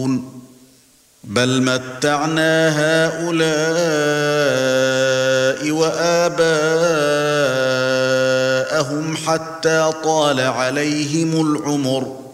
بل متعنا هؤلاء وآباءهم حتى طال عليهم العمر